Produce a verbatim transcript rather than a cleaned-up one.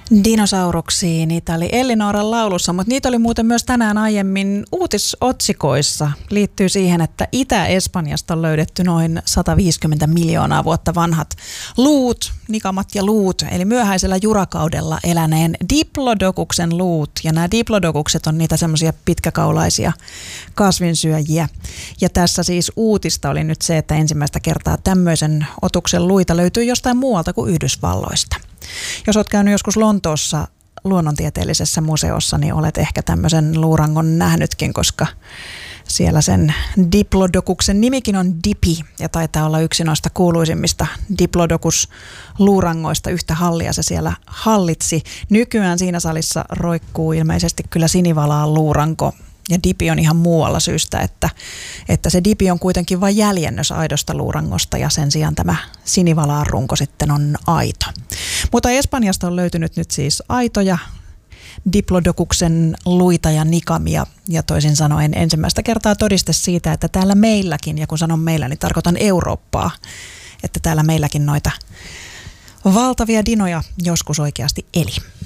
Dinosauruksiin, niitä oli Ellinooran laulussa, mutta niitä oli muuten myös tänään aiemmin uutisotsikoissa. Liittyy siihen, että Itä-Espanjasta on löydetty noin sata viisikymmentä miljoonaa vuotta vanhat luut, nikamat ja luut, eli myöhäisellä jurakaudella eläneen diplodokuksen luut. Ja nämä diplodokukset on niitä semmoisia pitkäkaulaisia kasvinsyöjiä. Ja tässä siis uutista oli nyt se, että ensimmäistä kertaa tämmöisen otuksen luita löytyy jostain muualta kuin Yhdysvalloista. Jos olet käynyt joskus Lontoossa luonnontieteellisessä museossa, niin olet ehkä tämmöisen luurangon nähnytkin, koska siellä sen diplodokuksen nimikin on Dipi ja taitaa olla yksi noista kuuluisimmista diplodokus-luurangoista. Yhtä hallia se siellä hallitsi. Nykyään siinä salissa roikkuu ilmeisesti kyllä sinivalaan luuranko. Ja dipi on ihan muualla syystä, että, että se dipi on kuitenkin vain jäljennös aidosta luurangosta ja sen sijaan tämä sinivalaan runko sitten on aito. Mutta Espanjasta on löytynyt nyt siis aitoja diplodokuksen luita ja nikamia ja toisin sanoen ensimmäistä kertaa todiste siitä, että täällä meilläkin, ja kun sanon meillä, niin tarkoitan Eurooppaa, että täällä meilläkin noita valtavia dinoja joskus oikeasti eli.